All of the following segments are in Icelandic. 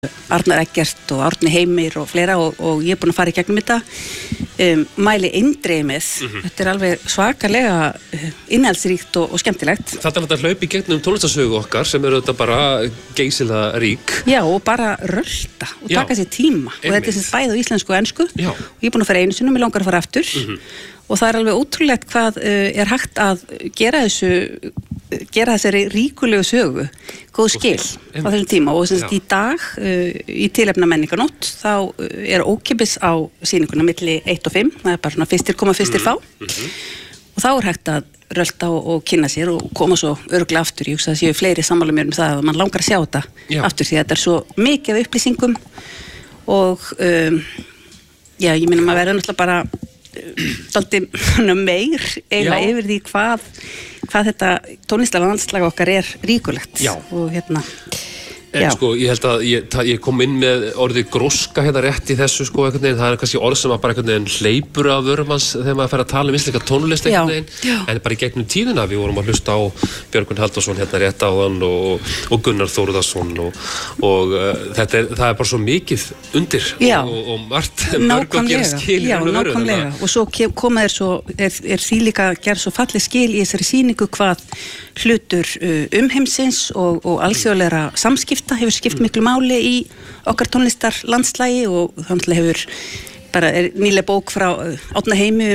Arnar Eggert og Árni Heimir og fleira og ég búin að fara í gegnum þetta mæli eindreið með þetta alveg svakalega innihaldsríkt og skemmtilegt. Þetta er hlaup í gegnum tónlistarsögu okkar sem þetta bara geysilega rík. Já, og bara rölda og taka sér tíma og þetta sem bæði á íslensku og ensku og ég búin að fara einu sinni og mig langar að fara aftur og það alveg ótrúlegt hvað hægt að gera þessari ríkulegu sögu góð skil á þessum tíma og í dag í tilefna menningarnótt þá ókeypis á sýninguna milli 1 og 5, það bara svona fyrstir koma fyrstir fá og þá hægt að rölda og kynna sér og koma svo örugglega aftur. Ég hugsa að séu fleiri sammála mér það að mann langar að sjá þetta aftur því að þetta svo mikið af upplýsingum og ég meina maður verður náttúrulega bara dálítið meir yfir því hvað þetta tónlistarlandslag okkar ríkulegt og En sko, ég held að ég kom inn með orðið gróska rétt í þessu sko einhvern veginn, það kannski orð sem bara einhvern veginn hleypur af vörmanns þegar maður fer að tala íslenska tónlist einhvern veginn, en bara í gegnum tíðina við vorum að hlusta á Björgvin Halldórsson rétt áðan og Gunnar Þórðarsson og það bara svo mikið undir og margt mörg að gera skil nákvæmlega og svo koma því líka að gera svo fallið skil í þessari sýningu hvað hlutur umheimsins og alþjóðlegra samskipta hefur skipt miklu máli í okkar tónlistarlandslægi og þannig hefur bara nýlega bók frá Árna Heimi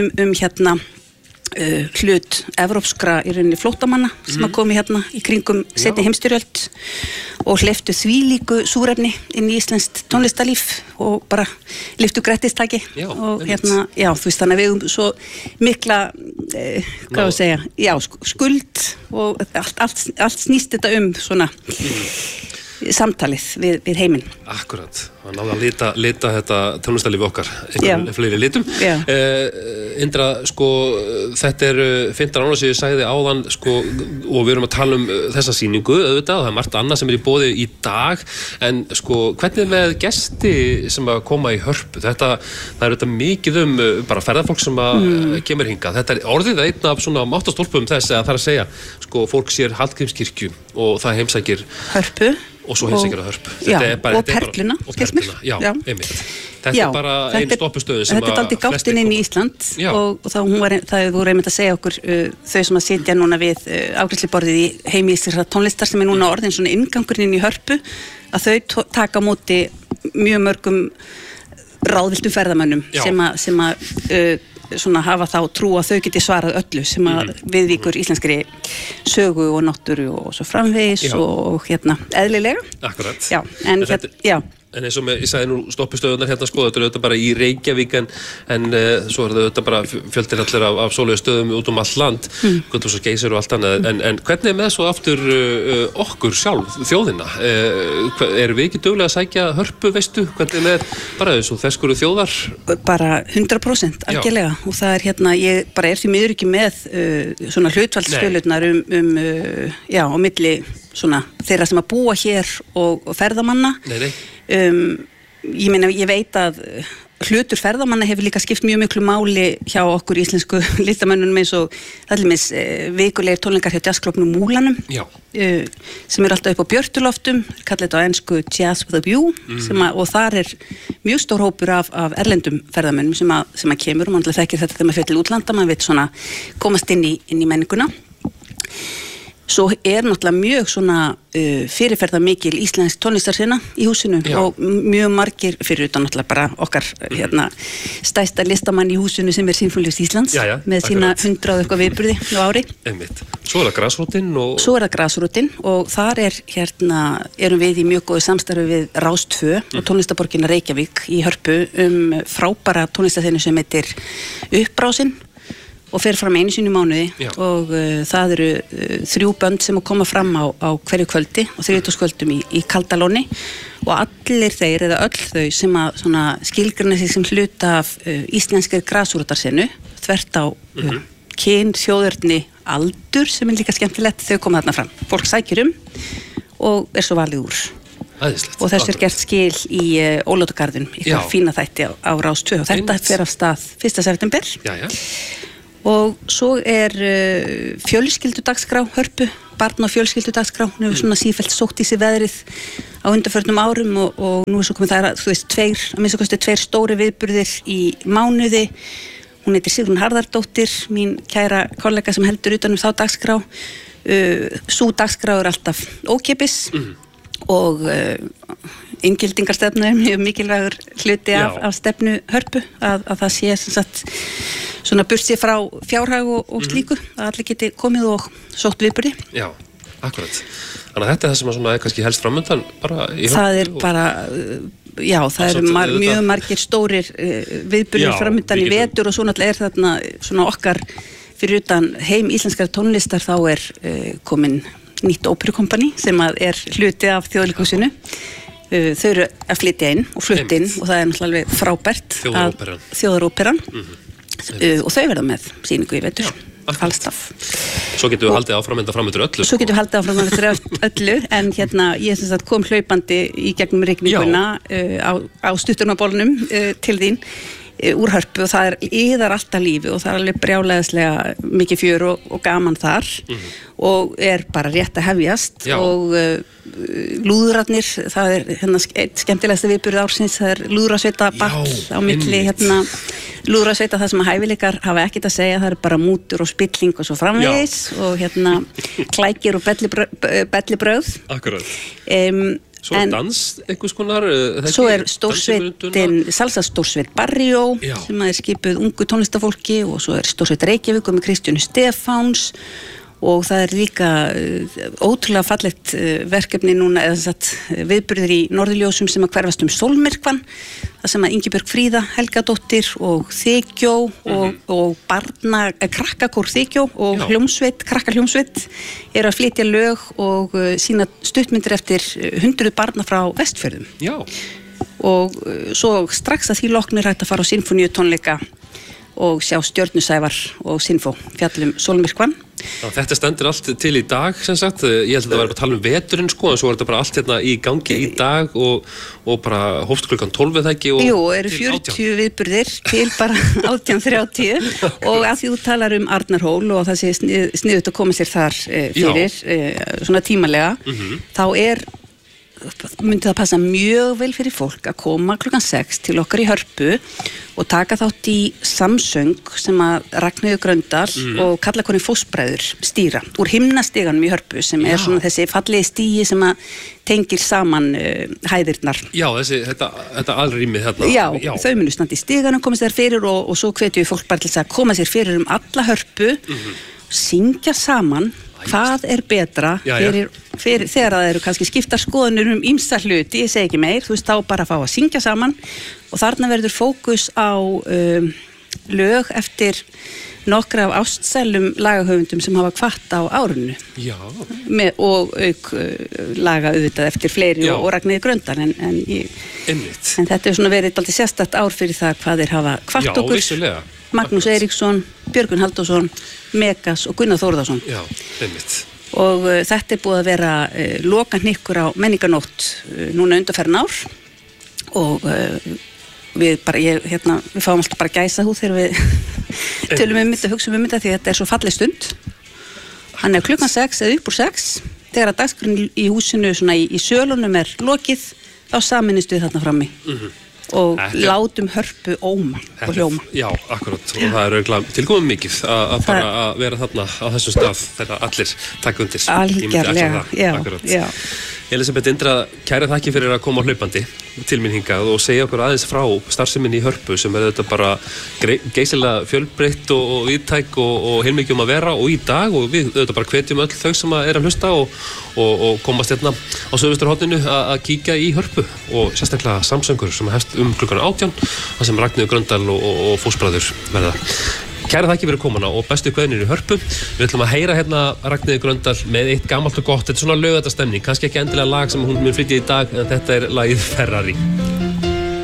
hlut evrópskra í rauninni flóttamanna sem að komi í kringum seinni heimsstyrjöld og hleyptu þvílíku súrefni inn í íslenskt tónlistarlíf og bara lyftu grettistaki og þú veist þannig að við svo mikla skuld og allt snýst þetta svona samtalið við heiminn. Akkurat, það náði að lita þetta tónlistarlífi okkar fleiri litum. Indra, sko, þetta 15 ára sem ég sagði áðan, sko, og við erum að tala þessa sýningu, auðvitað, það margt annað sem í boði í dag, en sko, hvernig með gesti sem að koma í Hörpu? Það auðvitað mikið bara ferðarfólk sem að kemur hingað. Þetta orðið einn af svona máttastólpum þess að það að segja, sko, fólk sér Hallgrímskirkju og það heimsækir Hörpu og svo heimsækir að Hörpu. Og Perluna, skilst mér. Einmitt. Þetta bara einn stoppustöðu sem að flestir koma. Þetta aldrei gáttinn inn í Ísland og það voru einmitt að segja okkur þau sem að sitja núna við afgreiðsluborðið í heimi íslenskrar tónlistar sem núna orðin svona inngangurinn inn í Hörpu að þau taka á móti mjög mörgum ráðvilltum ferðamönnum sem að svona hafa þá trú að þau geti svarað öllu sem að viðvíkur íslenskri sögu og náttúru og svo framvegis og eðlilega. Akkurat. En eins og ég sagði nú stoppistöðunar sko, þetta auðvitað bara í Reykjavík en svo það auðvitað bara fjöldir allir af svoleiðum stöðum út allt land, Gullfoss og Geysir og allt annað, en hvernig með svo aftur okkur sjálf, þjóðina? Erum við ekki duglega að sækja Hörpu, veistu? Hvernig með bara þessu þverskurðu þjóðar? Bara 100% algjörlega og það ég bara því miður ekki með svona hlutfallstölurnar á milli svona þeirra sem að búa hér og ferðamanna. Ég meina, ég veit að hlutur ferðamanna hefur líka skipt mjög miklu máli hjá okkur íslensku listamönnunum eins og allir vikulegir tónleikar hjá jazzklubnum Múlanum sem alltaf upp á Björtuloftum, kallar þetta á ensku Jazz with a View og þar mjög stór hópur af erlendum ferðamönnum sem að kemur og mann þekkir þetta þegar maður fer til útlanda, maður veit svona komast inn í menninguna. Svo náttúrulega mjög svona fyrirferða mikil íslensk tónlistarsena í húsinu og mjög margir fyrir utan náttúrulega bara okkar stærsta listamann í húsinu sem Sinfóníulist Íslands með sína 100 og eitthvað viðburði á ári. Einmitt. Svo það grasrótin og... Svo það grasrótin og þar erum við í mjög góðu samstarfi við Rás 2 og tónlistaborgina Reykjavík í Hörpu frábæra tónlistarsenu sem heitir Upprásin og fer fram einu sinni í mánuði og það eru 3 bönd sem að koma fram á hverju kvöldi og 30-kvöldum í Kaldalóni og allir þeir eða öll þau sem að skilgreina sig sem hluta af íslenskri grasrótarsenu þvert á kyn, þjóðerni, aldur sem líka skemmtilegt, þau koma þarna fram. Fólk sækir og svo valið úr. Æðislegt. Og þessu gert skil í Ólótugarðinum, fína þætti á Rás 2 og þetta fer af stað 1. september. Og svo fjölskyldudagskrá Hörpu, barn- og fjölskyldudagskrá, hún hefur svona sífellt sótt í sig veðrið á undanförnum árum og nú svo komið það þú veist, að minnsta kosti 2 stóri viðburðir í mánuði. Hún heitir Sigrún Harðardóttir, mín kæra kollega sem heldur utan þá dagskrá. Sú dagskrá alltaf ókeypis og inngildingarstefnu mjög mikilvægur hluti af stefnu Hörpu að það sé sem sagt svona burtséð frá fjárhag og slíku að allir geti komið og sótt viðburði. Já, akkurat. Þannig að þetta það sem svona kannski helst framundan bara í Hörpu. Það bara það mjög margir stórir viðburðir framundan í vetur og svo náttúrulega þarna svona okkar fyrir utan heim íslenskar tónlistar þá komin nýtt óperukompani sem hluti af Þjóðleikhúsinu. Þau eru að flytja inn og flutt inn og það náttúrulega frábært Þjóðaróperan og þau verða með sýningu í vetur allstaf. Svo getum við haldið áfram framöndur öllu. Svo getum við haldið áfram öllu en ég sem sagt kom hlaupandi í gegnum rigninguna á stuttunarbólnum til þín úr Hörpu og það yðar alltaf lífi og það alveg brjálæðislega mikið fjör og gaman þar og bara rétt að hefjast og lúðrarnir, það eitt skemmtilegasta viðburð ársins, það lúðrasveita ball á milli lúðrasveita það sem að hæfileikar hafa ekkert að segja, það bara mútur og spilling og svo framvegis og klækir og bellibrögð. Akkurat. Svo dans, einhvers konar... Svo stórsveitin, salsastórsveit Barrio, sem skipuð ungu tónlistafólki og svo stórsveit Reykjavík með Kristjánu Stefáns og það líka ótrúlega fallegt verkefni núna, eða viðburðir í Norðurljósum sem hverfast sólmyrkvann, það sem Ingibjörg Fríða Helgadóttir og Þykjó og krakkakór Þykjó og krakkahljómsveit að flytja lög og sína stuttmyndir eftir 100 barna frá Vestfjörðum. Já. Og svo strax að því loknir hægt að fara á sinfoníutónleika og sjá Stjörnusævar og Sinfó fjallum sólmyrkvann. Þetta stendur allt til í dag sem sagt, ég held að það var að tala veturinn sko, en svo þetta bara allt í gangi í dag og bara hófst klukkan 12 eða ekki og Jú, eru 40 viðburðir til bara 18:30 og að því þú talar Arnarhól og það sé sniðugt að koma sér þar fyrir svona tímalega, þá myndi það passa mjög vel fyrir fólk að koma klukkan 6 til okkar í Hörpu og taka þátt í samsöng sem að Ragnheiður Gröndal og Karlakonin Fossbræður stýra úr himnastiganum í Hörpu sem svona þessi fallegi stigi sem að tengir saman hæðirnar. Já, þetta alrými þarna. Já, þau munu standa í stiganum, koma sér fyrir og svo hvetjum við fólk bara til að koma sér fyrir alla Hörpu, syngja saman. Hvað betra fyrir þegar það eru kannski skiptar skoðanir ýmsa hluti, ég segi ekki meir, þú veist þá bara að fá að syngja saman og þarna verður fókus á lög eftir nokkra af ástsælum lagahöfundum sem hafa kvatt á árinu og auk laga auðvitað eftir fleiri og Ragnheiði Gröndal en þetta svona verið dálítið sérstakt ár fyrir það hvað þeir hafa kvatt okkur. Vissulega. Magnús Eiríksson, Björgvin Halldórsson, Megas og Gunnar Þórðarsson. Já, einmitt. Og þetta búið að vera lokahnykkur á menningarnótt núna undanfarin ár og við fáum alltaf bara gæsahúð þegar við tölum þetta, hugsum þetta því þetta svo falleg stund. Hann klukkan 6 eða upp úr 6, þegar að dagskránni í húsinu svona í sölunum lokið, þá saminist við þarna frammi. Og látum Hörpu óma og hljóma. Já, akkurat, og það tilkomið mikið að bara að vera þarna á þessum stað þegar allir taka undir. Algjörlega, já. Elisabeth Indra, kæra þakki fyrir að koma á hlaupandi til mín hingað og segja okkur aðeins frá starfseminni í Hörpu sem þetta bara geysilega fjölbreytt og víðtæk og heilmikið að vera og í dag og við þetta bara hvetjum öll þau sem að hlusta og komast hérna á Suðvesturhorninu að kíkja í Hörpu og sérstaklega samsöngur sem hefst klukkan 18 þar sem Ragnheiður Gröndal og Fossbræður verða. Kæra þakki fyrir komuna og bestu kveðnir í Hörpu. Við ætlum að heyra hérna Ragnheiði Gröndal með eitt gamalt og gott, þetta svona laugardagstemning, kannski ekki endilega lag sem hún mun flytja í dag en þetta lagið Ferrari.